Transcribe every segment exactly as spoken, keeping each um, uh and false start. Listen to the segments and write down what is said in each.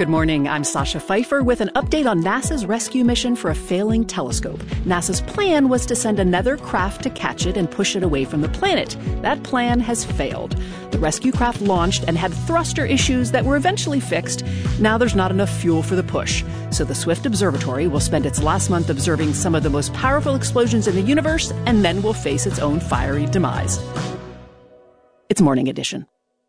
Good morning. I'm Sasha Pfeiffer with an update on NASA's rescue mission for a failing telescope. NASA's plan was to send another craft to catch it and push it away from the planet. That plan has failed. The rescue craft launched and had thruster issues that were eventually fixed. Now there's not enough fuel for the push. So the Swift Observatory will spend its last month observing some of the most powerful explosions in the universe and then will face its own fiery demise. It's Morning Edition.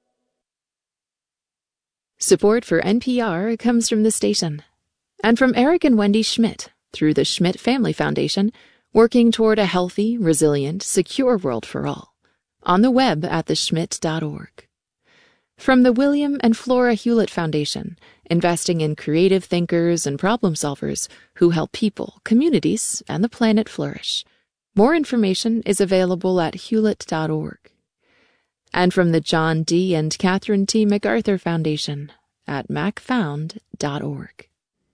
Support for N P R comes from the station and from Eric and Wendy Schmidt through the Schmidt Family Foundation, working toward a healthy, resilient, secure world for all. On the web at the schmidt dot org. From the William and Flora Hewlett Foundation, investing in creative thinkers and problem solvers who help people, communities, and the planet flourish. More information is available at hewlett dot org. And from the John D. and Catherine T. MacArthur Foundation at mac found dot org.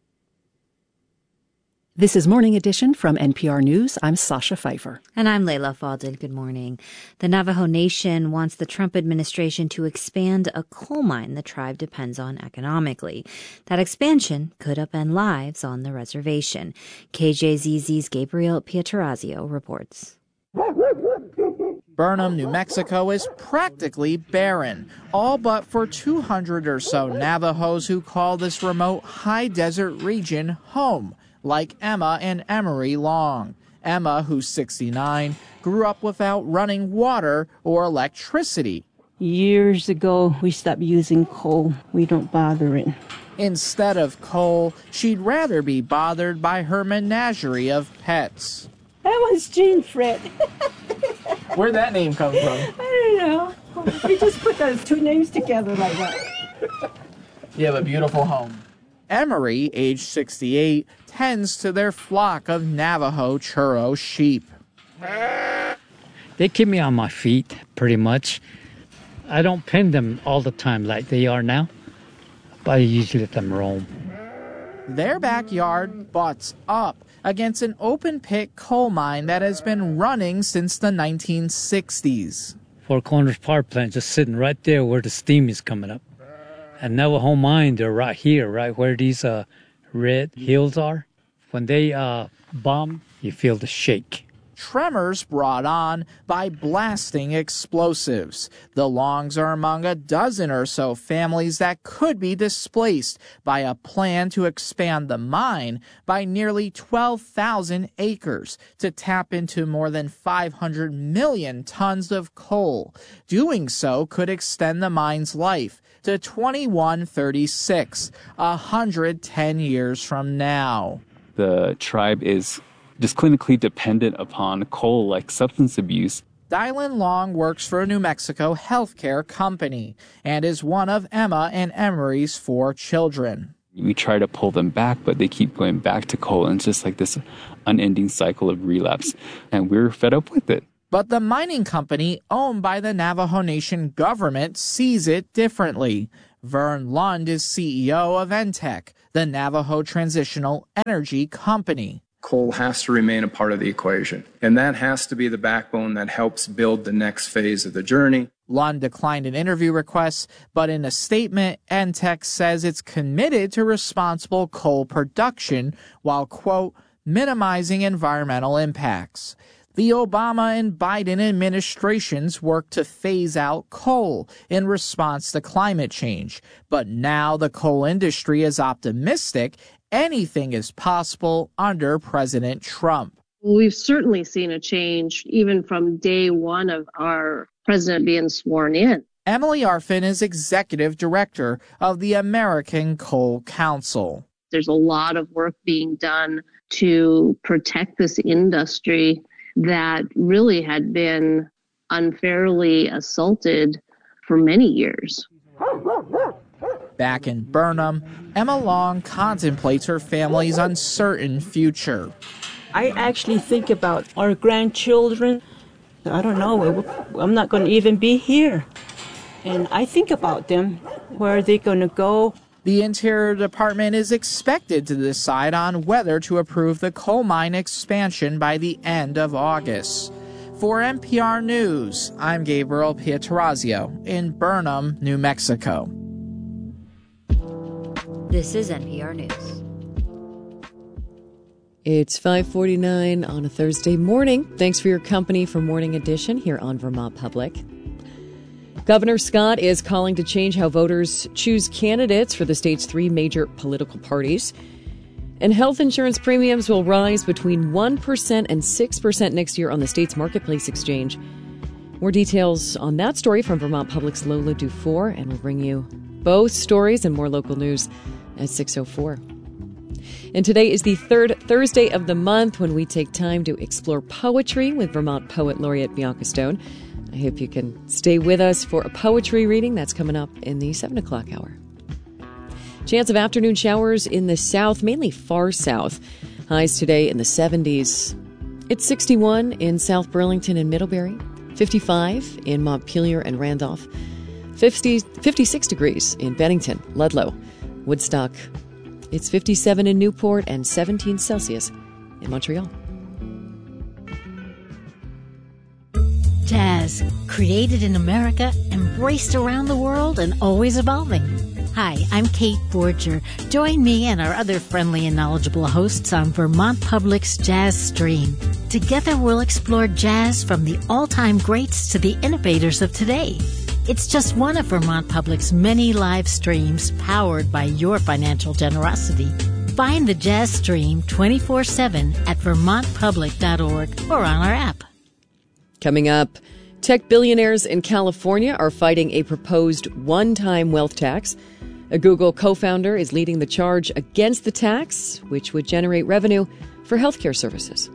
This is Morning Edition from N P R News. I'm Sasha Pfeiffer. And I'm Layla Fadel. Good morning. The Navajo Nation wants the Trump administration to expand a coal mine the tribe depends on economically. That expansion could upend lives on the reservation. K J Z Z's Gabriel Pietrorazio reports. Burnham, New Mexico is practically barren, all but for two hundred or so Navajos who call this remote high desert region home, like Emma and Emery Long. Emma, who's sixty-nine, grew up without running water or electricity. Years ago, we stopped using coal. We don't bother it. Instead of coal, she'd rather be bothered by her menagerie of pets. That was Jean Fred. Where'd that name come from? I don't know. We just put those two names together like that. You have a beautiful home. Emery, age sixty-eight, tends to their flock of Navajo churro sheep. They keep me on my feet, pretty much. I don't pin them all the time like they are now, but I usually let them roam. Their backyard butts up against an open-pit coal mine that has been running since the nineteen sixties. Four Corners Power Plant just sitting right there where the steam is coming up. And Navajo Mine, they're right here, right where these uh, red hills are. When they uh, bomb, you feel the shake. Tremors brought on by blasting explosives. The Longs are among a dozen or so families that could be displaced by a plan to expand the mine by nearly twelve thousand acres to tap into more than five hundred million tons of coal. Doing so could extend the mine's life to twenty-one thirty-six, one hundred ten years from now. The tribe is just clinically dependent upon coal like substance abuse. Dylan Long works for a New Mexico healthcare company and is one of Emma and Emery's four children. We try to pull them back, but they keep going back to coal, and it's just like this unending cycle of relapse, and we're fed up with it. But the mining company owned by the Navajo Nation government sees it differently. Vern Lund is C E O of N T E C, the Navajo Transitional Energy Company. Coal has to remain a part of the equation, and that has to be the backbone that helps build the next phase of the journey. Lund declined an interview request, but in a statement, N T E C says it's committed to responsible coal production while, quote, minimizing environmental impacts. The Obama and Biden administrations worked to phase out coal in response to climate change, but now the coal industry is optimistic anything is possible under President Trump. We've certainly seen a change even from day one of our president being sworn in. Emily Arfin is executive director of the American Coal Council. There's a lot of work being done to protect this industry that really had been unfairly assaulted for many years. Back in Burnham, Emma Long contemplates her family's uncertain future. I actually think about our grandchildren. I don't know. I'm not going to even be here. And I think about them. Where are they going to go? The Interior Department is expected to decide on whether to approve the coal mine expansion by the end of August. For N P R News, I'm Gabriel Pietrorazio in Burnham, New Mexico. This is N P R News. It's five forty-nine on a Thursday morning. Thanks for your company for Morning Edition here on Vermont Public. Governor Scott is calling to change how voters choose candidates for the state's three major political parties. And health insurance premiums will rise between one percent and six percent next year on the state's marketplace exchange. More details on that story from Vermont Public's Lola Dufour, and we'll bring you both stories and more local news at six oh four. And today is the third Thursday of the month when we take time to explore poetry with Vermont Poet Laureate Bianca Stone. I hope you can stay with us for a poetry reading that's coming up in the seven o'clock hour. Chance of afternoon showers in the south, mainly far south. Highs today in the seventies. It's sixty-one in South Burlington and Middlebury, fifty-five in Montpelier and Randolph, fifty, fifty-six degrees in Bennington, Ludlow, Woodstock. It's fifty-seven in Newport and seventeen Celsius in Montreal. Jazz, created in America, embraced around the world, and always evolving. Hi, I'm Kate Borger. Join me and our other friendly and knowledgeable hosts on Vermont Public's Jazz Stream. Together we'll explore jazz from the all-time greats to the innovators of today. It's just one of Vermont Public's many live streams powered by your financial generosity. Find the Jazz Stream twenty-four seven at vermont public dot org or on our app. Coming up, tech billionaires in California are fighting a proposed one-time wealth tax. A Google co-founder is leading the charge against the tax, which would generate revenue for healthcare services.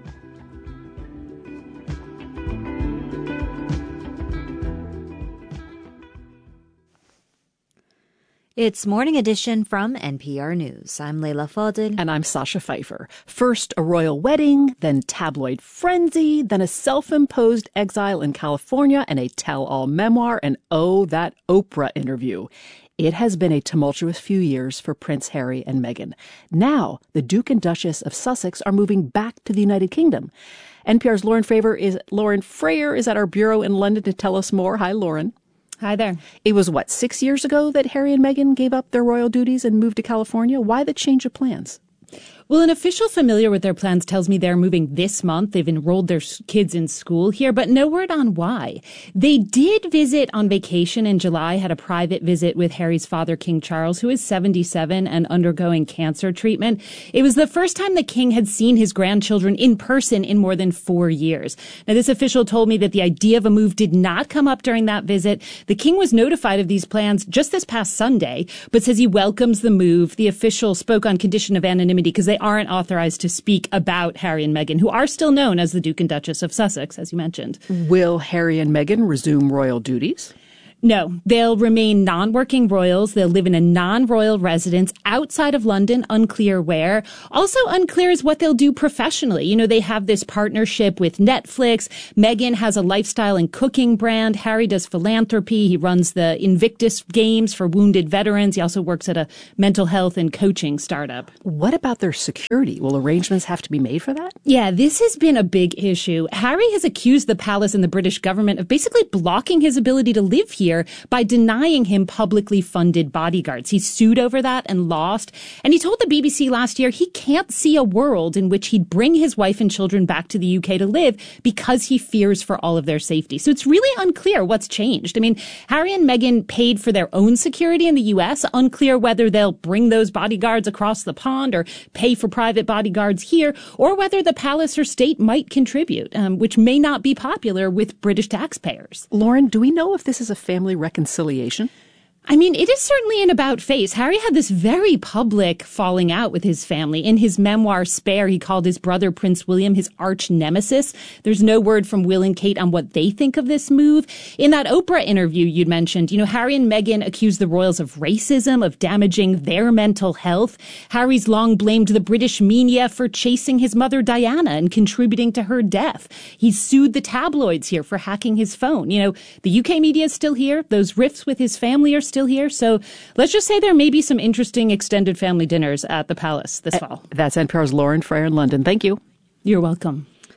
It's Morning Edition from N P R News. I'm Leila Fadel. And I'm Sasha Pfeiffer. First a royal wedding, then tabloid frenzy, then a self-imposed exile in California and a tell-all memoir, and oh, that Oprah interview. It has been a tumultuous few years for Prince Harry and Meghan. Now, the Duke and Duchess of Sussex are moving back to the United Kingdom. N P R's Lauren Frayer is, Lauren Frayer is at our bureau in London to tell us more. Hi, Lauren. Hi there. It was, what, six years ago that Harry and Meghan gave up their royal duties and moved to California? Why the change of plans? Well, an official familiar with their plans tells me they're moving this month. They've enrolled their kids in school here, but no word on why. They did visit on vacation in July, had a private visit with Harry's father, King Charles, who is seventy-seven and undergoing cancer treatment. It was the first time the king had seen his grandchildren in person in more than four years. Now, this official told me that the idea of a move did not come up during that visit. The king was notified of these plans just this past Sunday, but says he welcomes the move. The official spoke on condition of anonymity because they aren't authorized to speak about Harry and Meghan, who are still known as the Duke and Duchess of Sussex, as you mentioned. Will Harry and Meghan resume royal duties? No, they'll remain non-working royals. They'll live in a non-royal residence outside of London, unclear where. Also unclear is what they'll do professionally. You know, they have this partnership with Netflix. Meghan has a lifestyle and cooking brand. Harry does philanthropy. He runs the Invictus Games for wounded veterans. He also works at a mental health and coaching startup. What about their security? Will arrangements have to be made for that? Yeah, this has been a big issue. Harry has accused the palace and the British government of basically blocking his ability to live here by denying him publicly funded bodyguards. He sued over that and lost. And he told the B B C last year he can't see a world in which he'd bring his wife and children back to the U K to live because he fears for all of their safety. So it's really unclear what's changed. I mean, Harry and Meghan paid for their own security in the U S. Unclear whether they'll bring those bodyguards across the pond or pay for private bodyguards here, or whether the palace or state might contribute, um, which may not be popular with British taxpayers. Lauren, do we know if this is a family reconciliation? I mean, it is certainly an about face. Harry had this very public falling out with his family. In his memoir, Spare, he called his brother, Prince William, his arch nemesis. There's no word from Will and Kate on what they think of this move. In that Oprah interview you'd mentioned, you know, Harry and Meghan accused the royals of racism, of damaging their mental health. Harry's long blamed the British media for chasing his mother, Diana, and contributing to her death. He's sued the tabloids here for hacking his phone. You know, the U K media is still here. Those rifts with his family are still still here. So let's just say there may be some interesting extended family dinners at the palace this fall. That's N P R's Lauren Frayer in London. Thank you. You're welcome.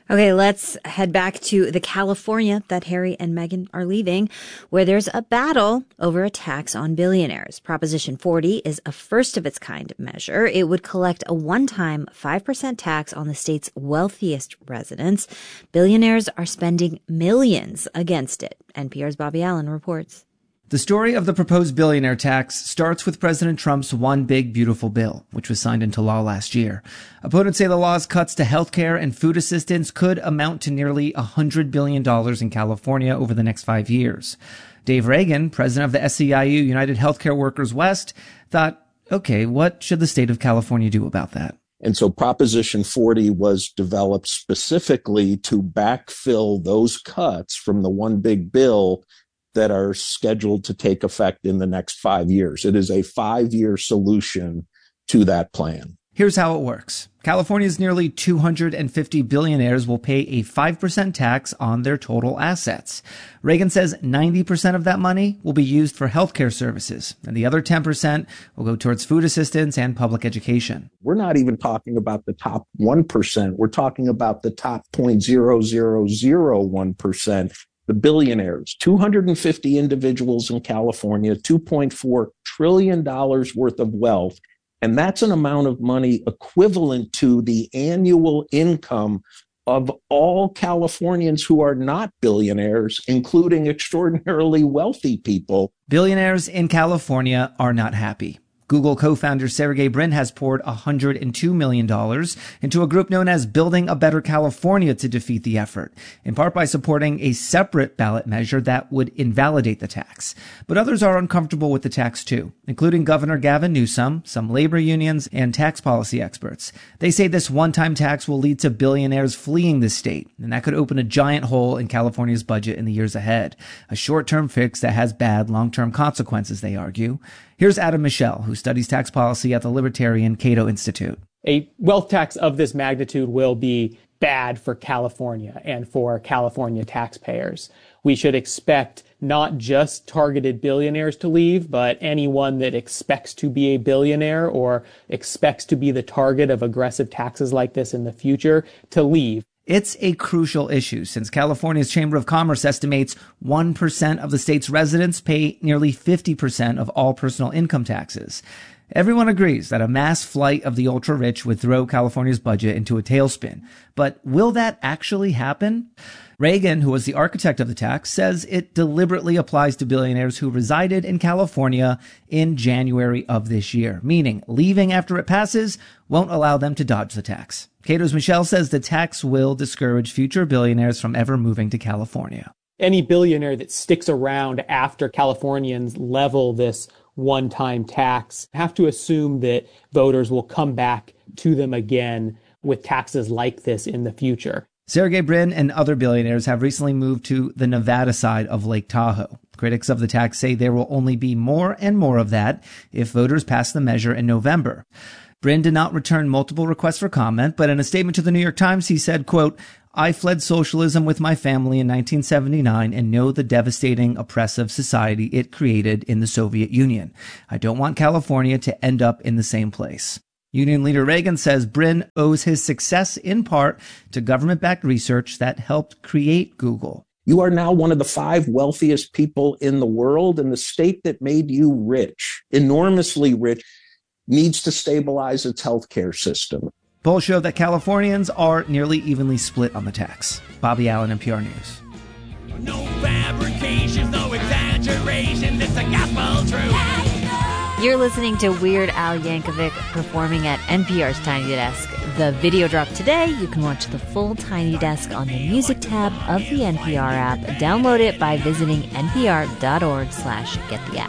Okay, let's head back to the California that Harry and Meghan are leaving, where there's a battle over a tax on billionaires. Proposition forty is a first-of-its-kind measure. It would collect a one-time five percent tax on the state's wealthiest residents. Billionaires are spending millions against it. N P R's Bobby Allen reports. The story of the proposed billionaire tax starts with President Trump's One Big Beautiful Bill, which was signed into law last year. Opponents say the law's cuts to healthcare and food assistance could amount to nearly one hundred billion dollars in California over the next five years. Dave Reagan, president of the S E I U United Healthcare Workers West, thought, okay, what should the state of California do about that? And so Proposition forty was developed specifically to backfill those cuts from the One Big Bill that are scheduled to take effect in the next five years. It is a five-year solution to that plan. Here's how it works. California's nearly two hundred fifty billionaires will pay a five percent tax on their total assets. Reagan says ninety percent of that money will be used for healthcare services, and the other ten percent will go towards food assistance and public education. We're not even talking about the top one percent. We're talking about the top zero point zero zero zero one percent. The billionaires, two hundred fifty individuals in California, two point four trillion dollars worth of wealth. And that's an amount of money equivalent to the annual income of all Californians who are not billionaires, including extraordinarily wealthy people. Billionaires in California are not happy. Google co-founder Sergey Brin has poured one hundred two million dollars into a group known as Building a Better California to defeat the effort, in part by supporting a separate ballot measure that would invalidate the tax. But others are uncomfortable with the tax too, including Governor Gavin Newsom, some labor unions, and tax policy experts. They say this one-time tax will lead to billionaires fleeing the state, and that could open a giant hole in California's budget in the years ahead. A short-term fix that has bad long-term consequences, they argue. Here's Adam Michel, who studies tax policy at the libertarian Cato Institute. A wealth tax of this magnitude will be bad for California and for California taxpayers. We should expect not just targeted billionaires to leave, but anyone that expects to be a billionaire or expects to be the target of aggressive taxes like this in the future to leave. It's a crucial issue since California's Chamber of Commerce estimates one percent of the state's residents pay nearly fifty percent of all personal income taxes. Everyone agrees that a mass flight of the ultra-rich would throw California's budget into a tailspin. But will that actually happen? Reagan, who was the architect of the tax, says it deliberately applies to billionaires who resided in California in January of this year, meaning leaving after it passes won't allow them to dodge the tax. Cato's Michelle says the tax will discourage future billionaires from ever moving to California. Any billionaire that sticks around after Californians level this one-time tax have to assume that voters will come back to them again with taxes like this in the future. Sergey Brin and other billionaires have recently moved to the Nevada side of Lake Tahoe. Critics of the tax say there will only be more and more of that if voters pass the measure in November. Brin did not return multiple requests for comment, but in a statement to the New York Times, he said, quote, I fled socialism with my family in nineteen seventy-nine and know the devastating, oppressive society it created in the Soviet Union. I don't want California to end up in the same place. Union leader Reagan says Brin owes his success in part to government-backed research that helped create Google. You are now one of the five wealthiest people in the world, and the state that made you rich, enormously rich, needs to stabilize its healthcare system. Polls show that Californians are nearly evenly split on the tax. Bobby Allen, N P R News. No fabrications, no exaggerations, it's a gospel truth. You're listening to Weird Al Yankovic performing at N P R's Tiny Desk. The video dropped today. You can watch the full Tiny Desk on the music tab of the N P R app. Download it by visiting npr.org slash get the app.